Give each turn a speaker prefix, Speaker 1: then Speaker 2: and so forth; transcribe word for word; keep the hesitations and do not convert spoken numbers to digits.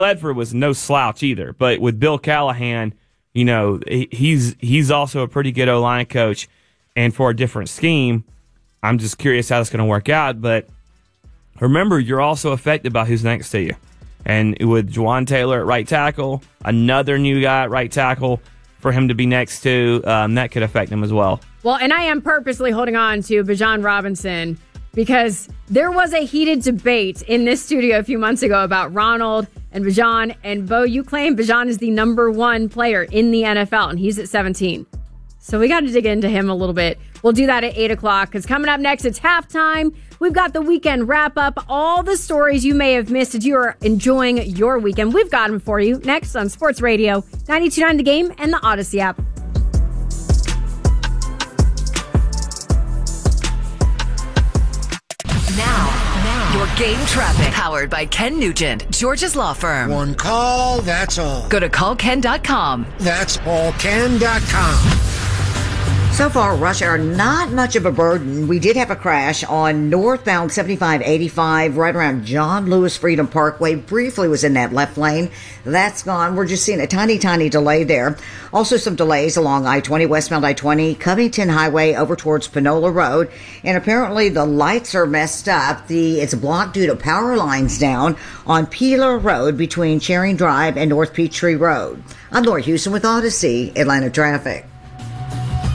Speaker 1: Ledford was no slouch either. But with Bill Callahan, you know, he's he's also a pretty good O-line coach. And for a different scheme, I'm just curious how it's going to work out. But remember, you're also affected by who's next to you. And with Juwan Taylor at right tackle, another new guy at right tackle for him to be next to, um, that could affect him as well.
Speaker 2: Well, and I am purposely holding on to Bijan Robinson because there was a heated debate in this studio a few months ago about Ronald and Bijan. And, Bo, you claim Bijan is the number one player in the N F L, and he's at seventeen. So we got to dig into him a little bit. We'll do that at eight o'clock because coming up next, it's halftime. We've got the weekend wrap-up, all the stories you may have missed as you are enjoying your weekend. We've got them for you next on Sports Radio, ninety-two point nine The Game and the Odyssey app.
Speaker 3: Now, your game traffic. Powered by Ken Nugent, Georgia's law firm.
Speaker 4: One call, that's all.
Speaker 3: Go to call ken dot com.
Speaker 4: That's all ken dot com.
Speaker 5: So far, rush hour, not much of a burden. We did have a crash on northbound seventy-five eighty-five right around John Lewis Freedom Parkway. Briefly was in that left lane. That's gone. We're just seeing a tiny, tiny delay there. Also some delays along I twenty, westbound I twenty, Covington Highway over towards Panola Road. And apparently the lights are messed up. The It's blocked due to power lines down on Peeler Road between Charing Drive and North Peachtree Road. I'm Laura Houston with Odyssey, Atlanta Traffic.